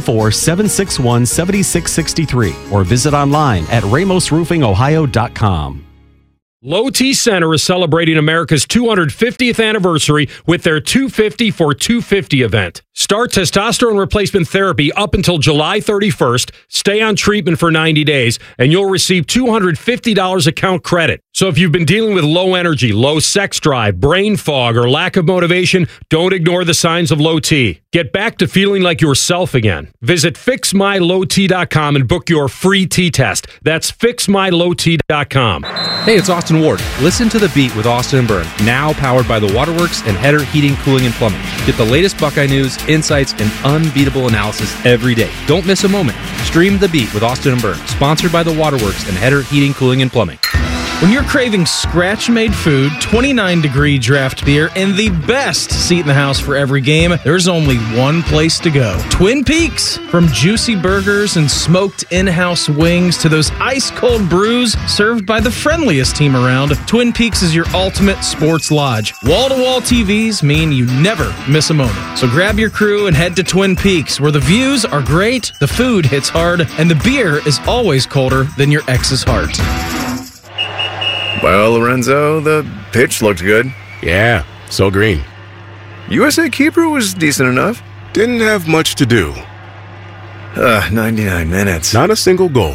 614-761-7663 or visit online at ramosroofingohio.com. Low T Center is celebrating America's 250th anniversary with their 250 for 250 event. Start testosterone replacement therapy up until July 31st. Stay on treatment for 90 days, and you'll receive $250 account credit. So if you've been dealing with low energy, low sex drive, brain fog, or lack of motivation, don't ignore the signs of low T. Get back to feeling like yourself again. Visit fixmylowt.com and book your free T test. That's fixmylowt.com. Hey, it's Austin Ward. Listen to The Beat with Austin and Byrne, now powered by the Waterworks and Header Heating, Cooling, and Plumbing. Get the latest Buckeye news, insights, and unbeatable analysis every day. Don't miss a moment. Stream The Beat with Austin and Byrne, sponsored by the Waterworks and Header Heating, Cooling, and Plumbing. When you're craving scratch-made food, 29-degree draft beer, and the best seat in the house for every game, there's only one place to go. Twin Peaks. From juicy burgers and smoked in-house wings to those ice-cold brews served by the friendliest team around, Twin Peaks is your ultimate sports lodge. Wall-to-wall TVs mean you never miss a moment. So grab your crew and head to Twin Peaks, where the views are great, the food hits hard, and the beer is always colder than your ex's heart. Well, Lorenzo, the pitch looked good. Yeah, so green. USA keeper was decent enough. Didn't have much to do. 99 minutes. Not a single goal.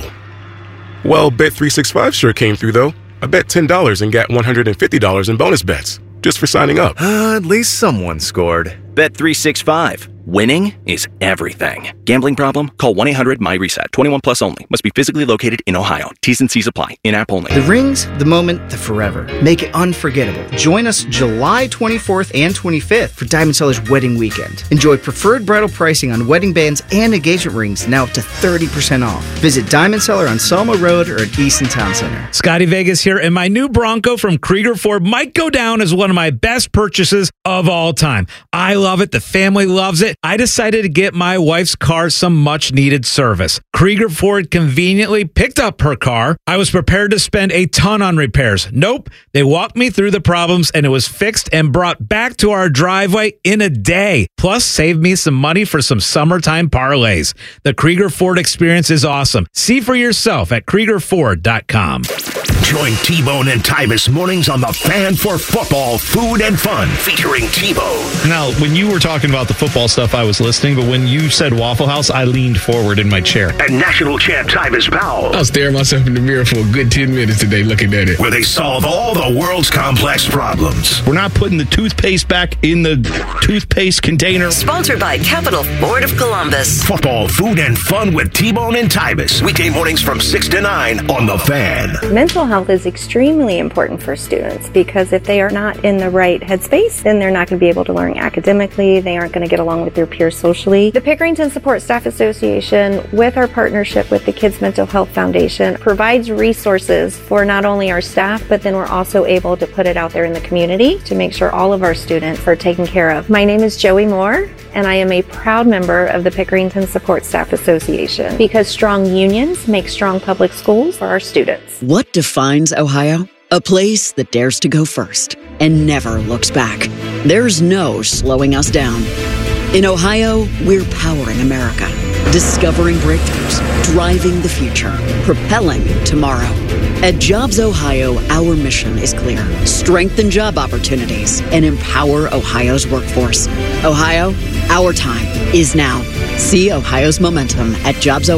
Well, Bet365 sure came through, though. I bet $10 and got $150 in bonus bets, just for signing up. At least someone scored. Bet365. Winning is everything. Gambling problem? Call 1-800-MY-RESET. 21 plus only. Must be physically located in Ohio. T's and C's apply. In-app only. The rings, the moment, the forever. Make it unforgettable. Join us July 24th and 25th for Diamond Seller's Wedding Weekend. Enjoy preferred bridal pricing on wedding bands and engagement rings now up to 30% off. Visit Diamond Seller on Selma Road or at Easton Town Center. Scotty Vegas here, and my new Bronco from Krieger Ford might go down as one of my best purchases of all time. I love it. The family loves it. I decided to get my wife's car some much needed service. Krieger Ford conveniently picked up her car. I was prepared to spend a ton on repairs. Nope. They walked me through the problems and it was fixed and brought back to our driveway in a day. Plus, saved me some money for some summertime parlays. The Krieger Ford experience is awesome. See for yourself at KriegerFord.com. Join T-Bone and Tyvis mornings on the Fan for Football, Food and Fun, featuring T-Bone. Now, when you were talking about the football stuff, I was listening, but when you said Waffle House, I leaned forward in my chair. And national champ Tyvis Powell. I was staring myself in the mirror for a good 10 minutes today looking at it. Where they solve all the world's complex problems. We're not putting the toothpaste back in the toothpaste container. Sponsored by Capital Ford of Columbus. Football, Food and Fun with T-Bone and Tyvis. Weekday mornings from 6 to 9 on The Fan. Mental health is extremely important for students because if they are not in the right headspace, then they're not going to be able to learn academically. They aren't going to get along with their peers socially. The Pickerington Support Staff Association, with our partnership with the Kids Mental Health Foundation, provides resources for not only our staff, but then we're also able to put it out there in the community to make sure all of our students are taken care of. My name is Joey Moore, and I am a proud member of the Pickerington Support Staff Association because strong unions make strong public schools for our students. What defines Ohio? A place that dares to go first and never looks back. There's no slowing us down. In Ohio, we're powering America, discovering breakthroughs, driving the future, propelling tomorrow. At Jobs Ohio, our mission is clear. Strengthen job opportunities and empower Ohio's workforce. Ohio, our time is now. See Ohio's momentum at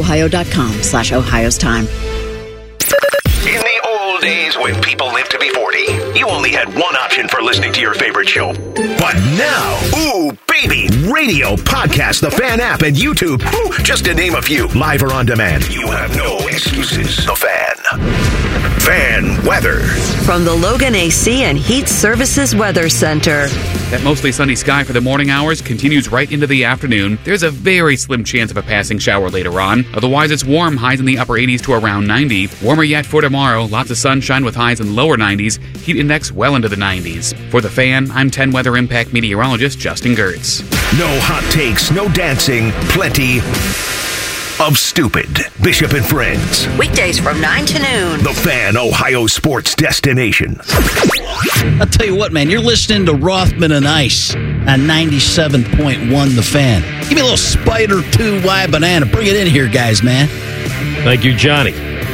jobsohio.com/Ohio's time. In the old days when people lived to be 40, you only had one option for listening to your favorite show. But now, ooh, baby. Radio, podcast, the Fan app, and YouTube. Woo, just to name a few. Live or on demand. You have no excuses. The Fan. Fan weather. From the Logan AC and Heat Services Weather Center. That mostly sunny sky for the morning hours continues right into the afternoon. There's a very slim chance of a passing shower later on. Otherwise, it's warm, highs in the upper 80s to around 90. Warmer yet for tomorrow. Lots of sunshine with highs in lower 90s. Heat index well into the 90s. For the Fan, I'm 10 Weather Impact meteorologist Justin Gertz. No hot takes, no dancing, plenty of stupid. Bishop and Friends. Weekdays from 9 to noon. The Fan, Ohio sports destination. I'll tell you what, man, you're listening to Rothman and Ice on 97.1 The Fan. Give me a little Spider 2Y banana. Bring it in here, guys, man. Thank you, Johnny.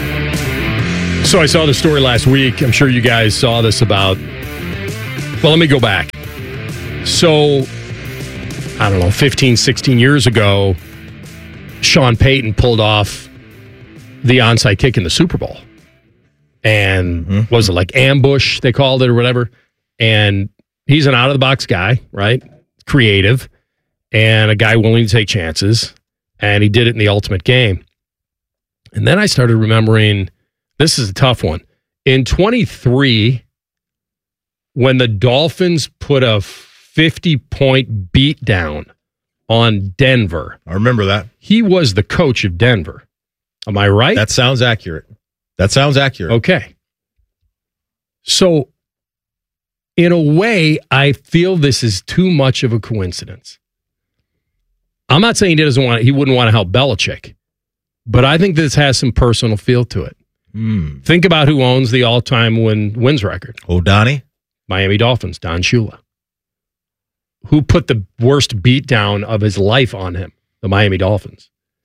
So I saw the story last week. I'm sure you guys saw this about... Well, let me go back. So, I don't know, 15, 16 years ago, Sean Payton pulled off the onside kick in the Super Bowl. And was it like ambush, they called it, or whatever? And he's an out-of-the-box guy, right? Creative. And a guy willing to take chances. And he did it in the ultimate game. And then I started remembering, this is a tough one. In 23, when the Dolphins put a 50-point beatdown on Denver. I remember that. He was the coach of Denver. Am I right? That sounds accurate. Okay. So, in a way, I feel this is too much of a coincidence. I'm not saying he wouldn't want to help Belichick, but I think this has some personal feel to it. Think about who owns the all-time wins record. Donnie? Miami Dolphins, Don Shula. Who put the worst beatdown of his life on him? The Miami Dolphins.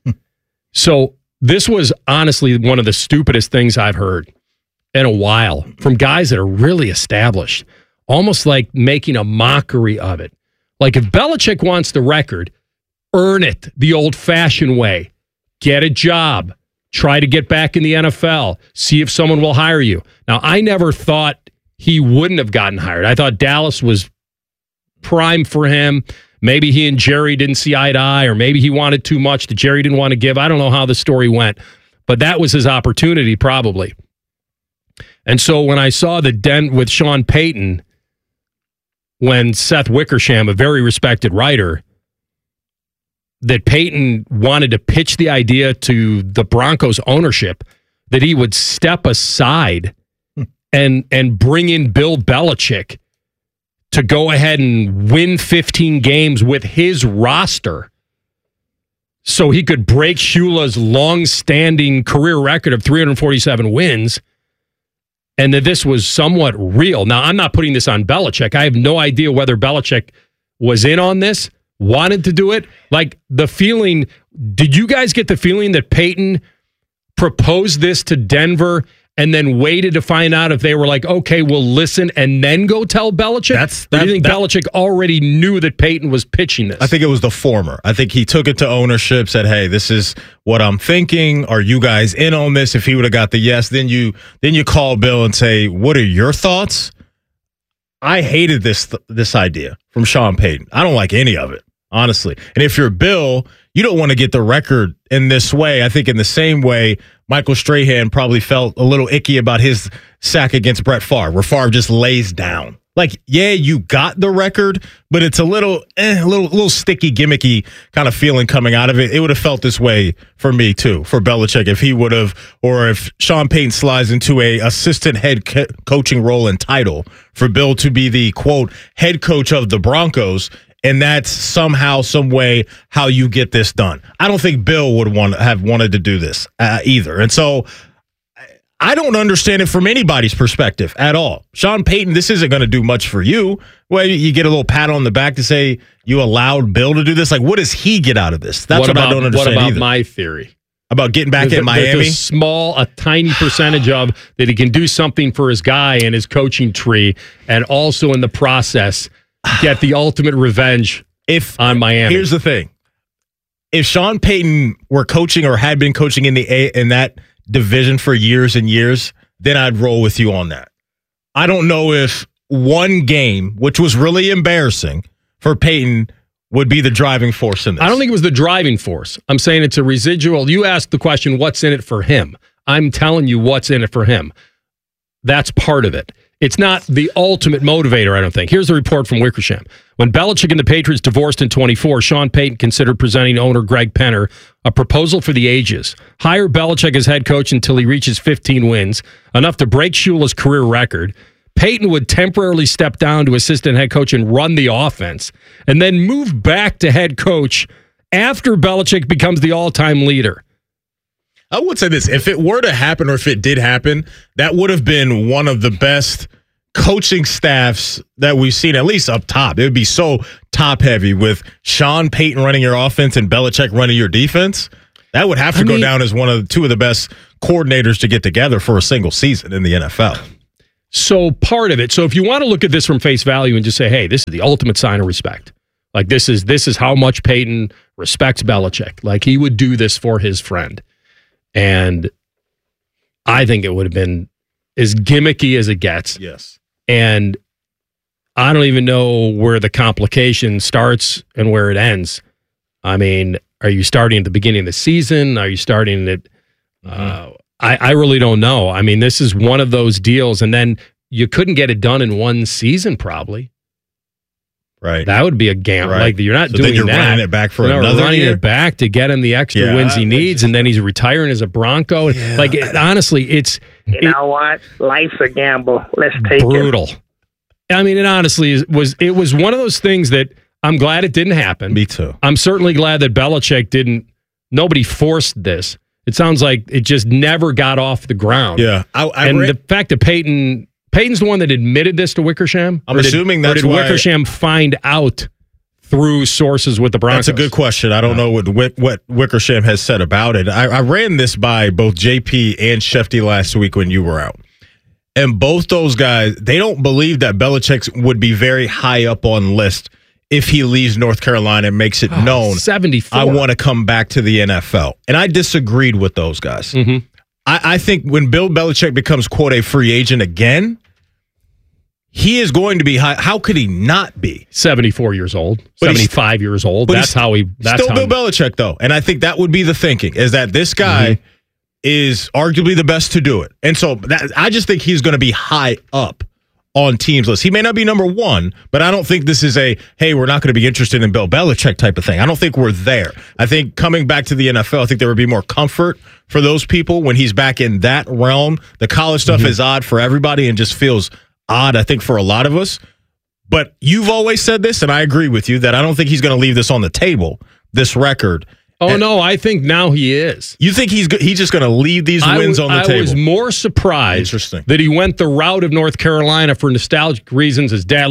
So this was honestly one of the stupidest things I've heard in a while from guys that are really established, almost like making a mockery of it. Like if Belichick wants the record, earn it the old-fashioned way. Get a job. Try to get back in the NFL. See if someone will hire you. Now, I never thought he wouldn't have gotten hired. I thought Dallas was prime for him. Maybe he and Jerry didn't see eye to eye, or maybe he wanted too much that Jerry didn't want to give. I don't know how the story went, but that was his opportunity probably. And so when I saw the dent with Sean Payton, when Seth Wickersham, a very respected writer, that Payton wanted to pitch the idea to the Broncos ownership that he would step aside and bring in Bill Belichick to go ahead and win 15 games with his roster so he could break Shula's long-standing career record of 347 wins, and that this was somewhat real. Now, I'm not putting this on Belichick. I have no idea whether Belichick was in on this, wanted to do it. Like, the feeling, did you guys get the feeling that Payton proposed this to Denver and then waited to find out if they were like, okay, we'll listen, and then go tell Belichick? Or do you think Belichick already knew that Payton was pitching this? I think it was the former. I think he took it to ownership, said, hey, this is what I'm thinking. Are you guys in on this? If he would have got the yes, then you call Bill and say, what are your thoughts? I hated this idea from Sean Payton. I don't like any of it, honestly. And if you're Bill, you don't want to get the record in this way. I think in the same way, Michael Strahan probably felt a little icky about his sack against Brett Favre, where Favre just lays down. Like, yeah, you got the record, but it's a little sticky, gimmicky kind of feeling coming out of it. It would have felt this way for me, too, for Belichick, if he would have, or if Sean Payton slides into a assistant head coaching role and title, for Bill to be the, quote, head coach of the Broncos, and that's somehow, some way, how you get this done. I don't think Bill would have wanted to do this either. And so I don't understand it from anybody's perspective at all. Sean Payton, this isn't going to do much for you. Well, you get a little pat on the back to say you allowed Bill to do this. Like, what does he get out of this? That's what I don't understand. What about my theory? About getting back in Miami? A tiny percentage of that he can do something for his guy and his coaching tree, and also in the process get the ultimate revenge on Miami. Here's the thing. If Sean Payton were coaching or had been coaching in that division for years and years, then I'd roll with you on that. I don't know if one game, which was really embarrassing for Payton, would be the driving force in this. I don't think it was the driving force. I'm saying it's a residual. You asked the question, what's in it for him? I'm telling you what's in it for him. That's part of it. It's not the ultimate motivator, I don't think. Here's the report from Wickersham. When Belichick and the Patriots divorced in 24, Sean Payton considered presenting owner Greg Penner a proposal for the ages. Hire Belichick as head coach until he reaches 15 wins, enough to break Shula's career record. Payton would temporarily step down to assistant head coach and run the offense, and then move back to head coach after Belichick becomes the all-time leader. I would say this, if it were to happen or if it did happen, that would have been one of the best coaching staffs that we've seen, at least up top. It would be so top-heavy with Sean Payton running your offense and Belichick running your defense. That would have to go down as two of the best coordinators to get together for a single season in the NFL. So part of it, so if you want to look at this from face value and just say, hey, this is the ultimate sign of respect. Like this is how much Payton respects Belichick. Like he would do this for his friend. And I think it would have been as gimmicky as it gets. Yes. And I don't even know where the complication starts and where it ends. I mean, are you starting at the beginning of the season? Are you starting at... I really don't know. I mean, this is one of those deals, and then you couldn't get it done in one season, probably. Right. That would be a gamble. Right. Like you're not So doing then you're that. running it back for You're another running year? it back to get him the extra wins he needs, and then he's retiring as a Bronco. Yeah. Like honestly, it's You know what? Life's a gamble. Let's take brutal. I mean, it honestly was one of those things that I'm glad it didn't happen. Me too. I'm certainly glad that Belichick didn't. Nobody forced this. It sounds like it just never got off the ground. Yeah. The fact that Payton's the one that admitted this to Wickersham. I'm assuming that's or did why Wickersham find out through sources with the Broncos? That's a good question. I don't know what Wickersham has said about it. I ran this by both JP and Shefty last week when you were out. And both those guys, they don't believe that Belichick would be very high up on list if he leaves North Carolina and makes it known, 74. I want to come back to the NFL. And I disagreed with those guys. Mm-hmm. I think when Bill Belichick becomes, quote, a free agent again, he is going to be high. How could he not be? 74 years old, 75 years old. That's how he... That's still Bill Belichick, though. And I think that would be the thinking, is that this guy is arguably the best to do it. And so I just think he's going to be high up on teams list. He may not be number one, but I don't think this is a, hey, we're not going to be interested in Bill Belichick type of thing. I don't think we're there. I think coming back to the NFL, I think there would be more comfort for those people when he's back in that realm. The college stuff is odd for everybody and just feels odd, I think, for a lot of us. But you've always said this, and I agree with you, that I don't think he's going to leave this on the table, this record. Oh, no, I think now he is. You think he's just going to leave these wins on the table? I was more surprised that he went the route of North Carolina for nostalgic reasons. His dad,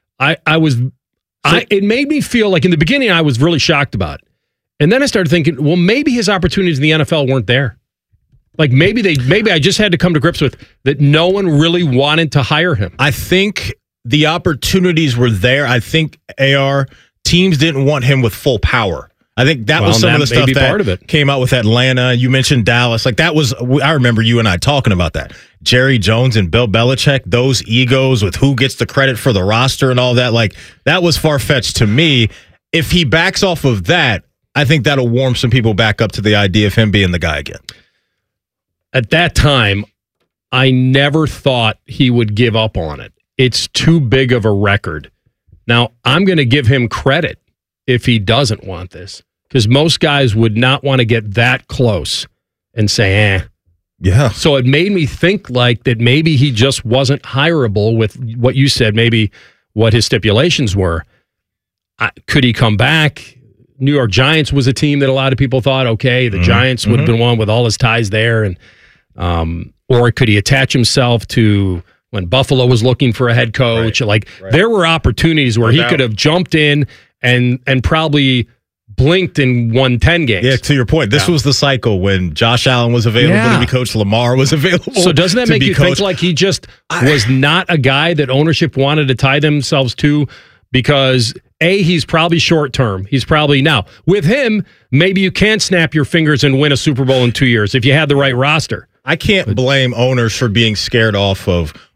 it made me feel like in the beginning I was really shocked about it. And then I started thinking, well, maybe his opportunities in the NFL weren't there. Like maybe I just had to come to grips with that no one really wanted to hire him. I think the opportunities were there. I think teams didn't want him with full power. I think that was some of the stuff that came out with Atlanta. You mentioned Dallas. I remember you and I talking about that. Jerry Jones and Bill Belichick, those egos with who gets the credit for the roster and all that. That was far-fetched to me. If he backs off of that, I think that'll warm some people back up to the idea of him being the guy again. At that time, I never thought he would give up on it. It's too big of a record. Now, I'm going to give him credit if he doesn't want this, because most guys would not want to get that close and say, Yeah. So it made me think that maybe he just wasn't hireable with what you said, maybe what his stipulations were. Could he come back? New York Giants was a team that a lot of people thought, okay, the Giants would have been one with all his ties there. And or could he attach himself to when Buffalo was looking for a head coach? Right. There were opportunities where he could have jumped in and probably blinked and won 10 games. Yeah, to your point, this was the cycle when Josh Allen was available to be coached, Lamar was available. So doesn't that make you think like he just was not a guy that ownership wanted to tie themselves to? Because he's probably short term. He's probably now with him. Maybe you can snap your fingers and win a Super Bowl in 2 years if you had the right roster. I can't blame owners for being scared off of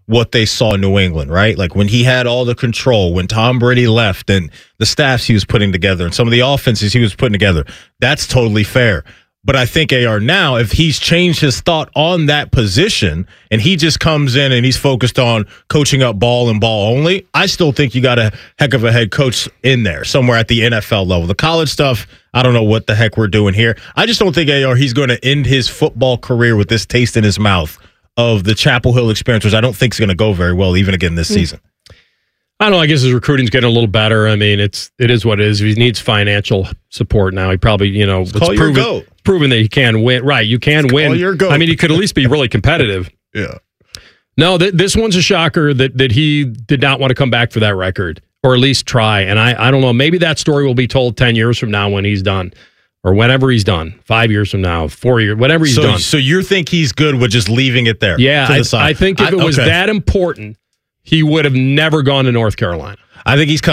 what they saw in New England, right? Like when he had all the control, when Tom Brady left and the staffs he was putting together and some of the offenses he was putting together, that's totally fair. But I think AR now, if he's changed his thought on that position and he just comes in and he's focused on coaching up ball and ball only, I still think you got a heck of a head coach in there somewhere at the NFL level. The college stuff, I don't know what the heck we're doing here. I just don't think AR, he's going to end his football career with this taste in his mouth of the Chapel Hill experience, which I don't think is going to go very well even again this season. I don't know. I guess his recruiting's getting a little better. I mean, it is what it is. He needs financial support now. He probably, it's proven that he can win. Right, you can win. I mean, he could at least be really competitive. Yeah. No, this one's a shocker that he did not want to come back for that record, or at least try. And I don't know. Maybe that story will be told 10 years from now when he's done, or whenever he's done. 5 years from now, 4 years, whatever he's done. So you think he's good with just leaving it there? Yeah, I think if it was that important, he would have never gone to North Carolina. I think he's